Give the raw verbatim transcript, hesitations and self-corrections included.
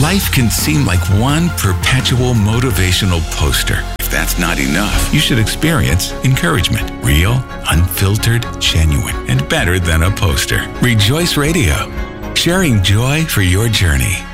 Life can seem like one perpetual motivational poster. If that's not enough, you should experience encouragement. Real, unfiltered, genuine, and better than a poster. Rejoice Radio. Sharing joy for your journey.